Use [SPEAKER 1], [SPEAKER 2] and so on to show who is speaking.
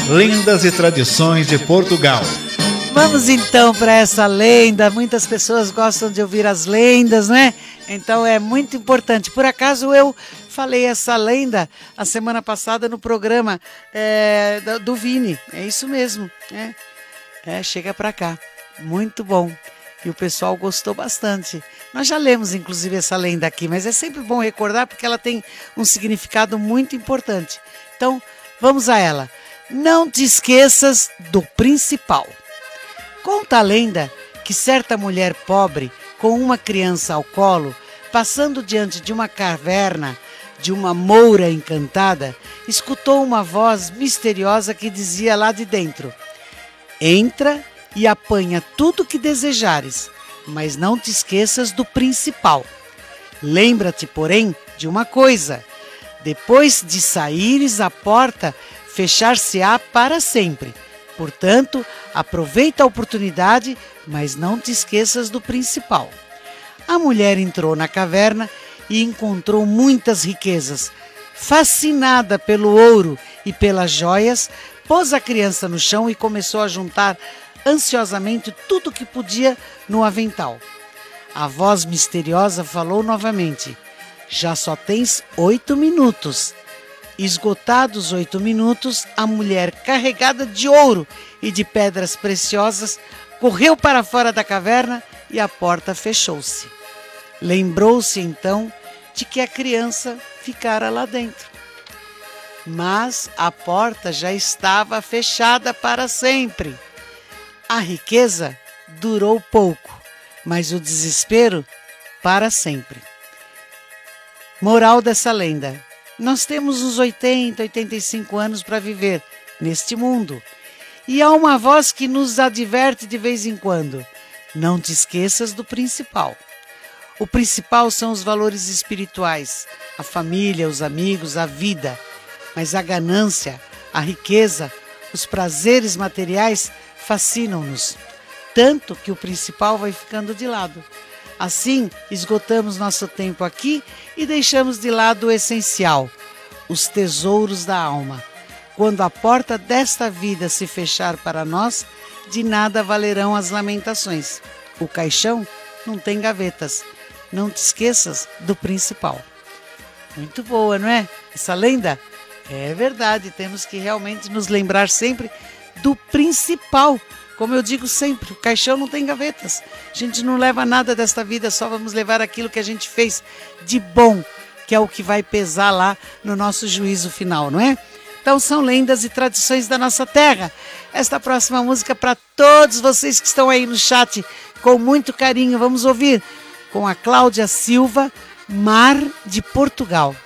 [SPEAKER 1] Lendas e tradições de Portugal.
[SPEAKER 2] Vamos então para essa lenda. Muitas pessoas gostam de ouvir as lendas, né? Então é muito importante. Por acaso eu falei essa lenda a semana passada no programa do Vini. É isso mesmo. Chega para cá. Muito bom. E o pessoal gostou bastante. Nós já lemos inclusive essa lenda aqui, mas é sempre bom recordar porque ela tem um significado muito importante. Então vamos a ela. Não te esqueças do principal. Conta a lenda que certa mulher pobre, com uma criança ao colo, passando diante de uma caverna de uma moura encantada, escutou uma voz misteriosa que dizia lá de dentro: entra e apanha tudo que desejares, mas não te esqueças do principal. Lembra-te, porém, de uma coisa: depois de saíres, a porta fechar-se-á para sempre. Portanto, aproveita a oportunidade, mas não te esqueças do principal. A mulher entrou na caverna e encontrou muitas riquezas. Fascinada pelo ouro e pelas joias, pôs a criança no chão e começou a juntar ansiosamente tudo que podia no avental. A voz misteriosa falou novamente: já só tens 8 minutos. Esgotados 8 minutos, a mulher, carregada de ouro e de pedras preciosas, correu para fora da caverna e a porta fechou-se. Lembrou-se então de que a criança ficara lá dentro. Mas a porta já estava fechada para sempre. A riqueza durou pouco, mas o desespero para sempre. Moral dessa lenda: nós temos uns 80, 85 anos para viver neste mundo. E há uma voz que nos adverte de vez em quando: não te esqueças do principal. O principal são os valores espirituais, a família, os amigos, a vida. Mas a ganância, a riqueza, os prazeres materiais fascinam-nos, tanto que o principal vai ficando de lado. Assim, esgotamos nosso tempo aqui e deixamos de lado o essencial, os tesouros da alma. Quando a porta desta vida se fechar para nós, de nada valerão as lamentações. O caixão não tem gavetas. Não te esqueças do principal. Muito boa, não é? Essa lenda? É verdade, temos que realmente nos lembrar sempre do principal. Como eu digo sempre, o caixão não tem gavetas. A gente não leva nada desta vida, só vamos levar aquilo que a gente fez de bom, que é o que vai pesar lá no nosso juízo final, não é? Então são lendas e tradições da nossa terra. Esta próxima música para todos vocês que estão aí no chat, com muito carinho, vamos ouvir com a Cláudia Silva, Mar de Portugal.